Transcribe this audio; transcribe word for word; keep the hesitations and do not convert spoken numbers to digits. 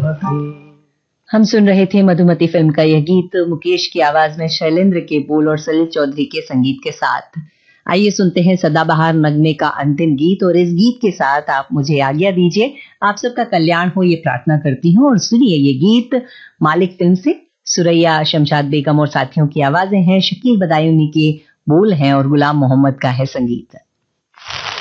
हम सुन रहे थे मधुमती फिल्म का यह गीत मुकेश की आवाज में शैलेंद्र के बोल और सलील चौधरी के संगीत के साथ। आइए सुनते हैं सदाबहार नगमे का अंतिम गीत, और इस गीत के साथ आप मुझे आज्ञा दीजिए। आप सबका कल्याण हो ये प्रार्थना करती हूँ, और सुनिए ये गीत मालिक फिल्म से। सुरैया, शमशाद बेगम और साथियों की आवाजें हैं, शकील बदायूनी के बोल हैं और गुलाम मोहम्मद का है संगीत।